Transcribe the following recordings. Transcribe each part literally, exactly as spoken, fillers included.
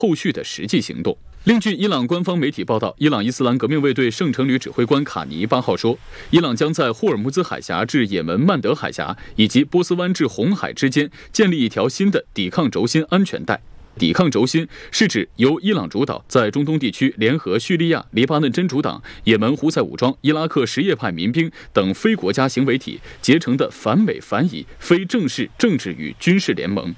后续的实际行动。另据伊朗官方媒体报道，伊朗伊斯兰革命卫队圣城旅指挥官卡尼八号说，伊朗将在霍尔木兹海峡至也门曼德海峡以及波斯湾至红海之间建立一条新的抵抗轴心安全带。抵抗轴心是指由伊朗主导，在中东地区联合叙利亚、黎巴嫩真主党、也门胡塞武装、伊拉克什叶派民兵等非国家行为体结成的反美反以非正式政治与军事联盟。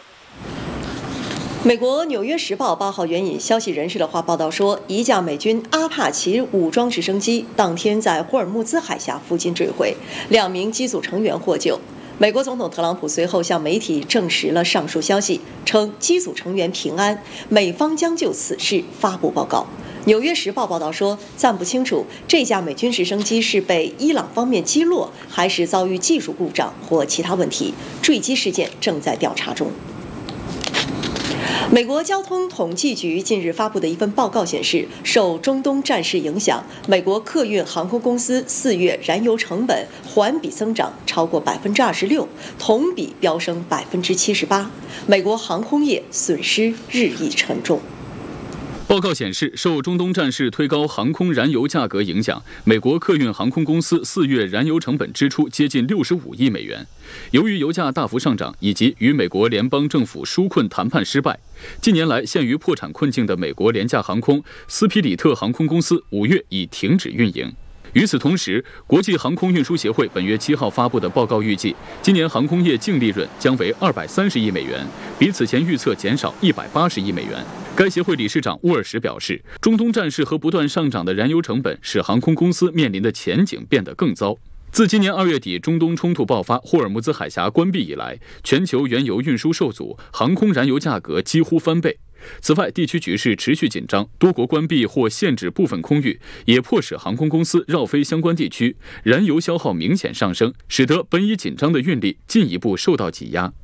美国《纽约时报》八号援引消息人士的话报道说，一架美军阿帕奇武装直升机当天在霍尔木兹海峡附近坠毁，两名机组成员获救。美国总统特朗普随后向媒体证实了上述消息，称机组成员平安，美方将就此事发布报告。《纽约时报》报道说，暂不清楚这架美军直升机是被伊朗方面击落，还是遭遇技术故障或其他问题，坠机事件正在调查中。美国交通统计局近日发布的一份报告显示，受中东战事影响，美国客运航空公司四月燃油成本环比增长超过百分之二十六，同比飙升百分之七十八。美国航空业损失日益沉重。 报告显示，受中东战事推高航空燃油价格影响，美国客运航空公司四月燃油成本支出接近六十五亿美元。由于油价大幅上涨，以及与美国联邦政府纾困谈判失败，近年来陷于破产困境的美国廉价航空斯皮里特航空公司五月已停止运营。与此同时，国际航空运输协会本月七号发布的报告预计，今年航空业净利润将为二百三十亿美元，比此前预测减少一百八十亿美元。该协会理事长沃尔什表示，中东战事和不断上涨的燃油成本使航空公司面临的前景变得更糟。自今年二月底中东冲突爆发、霍尔木兹海峡关闭以来，全球原油运输受阻，航空燃油价格几乎翻倍。此外，地区局势持续紧张，多国关闭或限制部分空域，也迫使航空公司绕飞相关地区，燃油消耗明显上升，使得本已紧张的运力进一步受到挤压。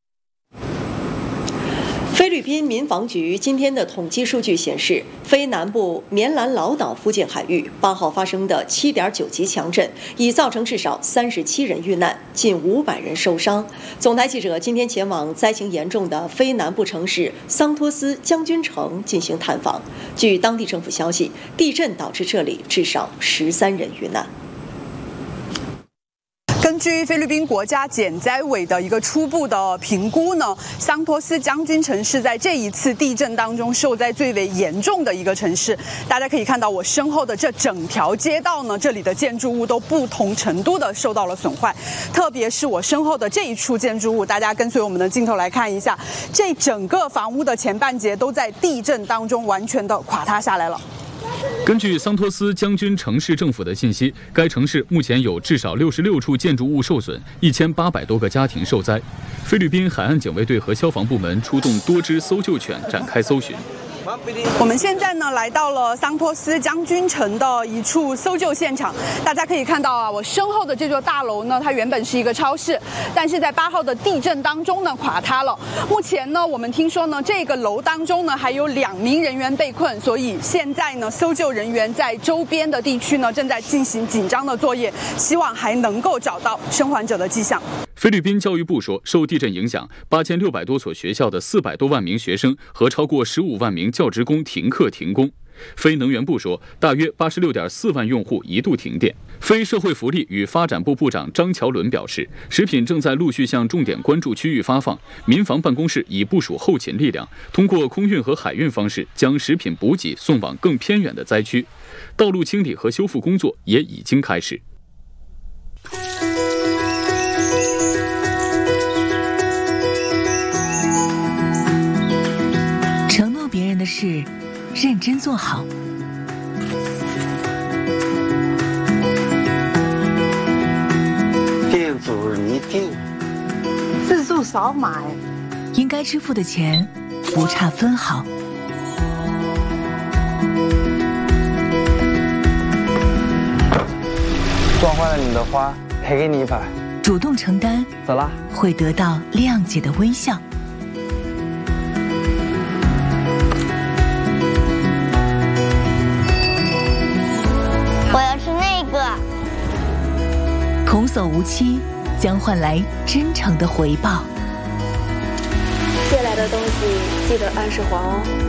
菲律宾民防局今天的统计数据显示，菲南部棉兰老岛附近海域八号发生的 七点九 级强震，已造成至少三十七人遇难，近五百人受伤。总台记者今天前往灾情严重的菲南部城市桑托斯将军城进行探访。据当地政府消息，地震导致这里至少十三人遇难。 根据菲律宾国家减灾委的一个初步的评估呢，桑托斯将军城是在这一次地震当中受灾最为严重的一个城市。大家可以看到我身后的这整条街道呢，这里的建筑物都不同程度的受到了损坏，特别是我身后的这一处建筑物，大家跟随我们的镜头来看一下，这整个房屋的前半截都在地震当中完全的垮塌下来了。 根据桑托斯将军城市政府的信息，该城市目前有至少六十六处建筑物受损，一千八百多个家庭受灾。菲律宾海岸警卫队和消防部门出动多支搜救犬展开搜寻。 我们现在呢来到了桑托斯将军城的一处搜救现场，大家可以看到啊，我身后的这座大楼呢，它原本是一个超市，但是在八号的地震当中呢垮塌了。目前呢，我们听说呢，这个楼当中呢还有两名人员被困，所以现在呢，搜救人员在周边的地区呢正在进行紧张的作业，希望还能够找到生还者的迹象。 菲律宾教育部说，受地震影响，八千六百多所学校的四百多万名学生和超过十五万名教职工停课停工。非能源部说，大约八十六点四万用户一度停电。非社会福利与发展部部长张乔伦表示，食品正在陆续向重点关注区域发放，民防办公室已部署后勤力量，通过空运和海运方式将食品补给送往更偏远的灾区。道路清理和修复工作也已经开始。 承诺别人的事，认真做好。 店主一定次数少买， 应该支付的钱不差分毫。 撞坏了你的花，赔给你一把。 主动承担， 走啦， 会得到谅解的微笑。 我要吃那个。 童叟无欺，将换来真诚的回报。 接下来的的东西记得按时还哦。